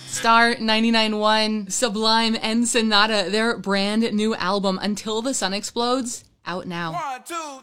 Star 99.1, Sublime, and Sonata, their brand new album, Until the Sun Explodes, out now. 1, 2,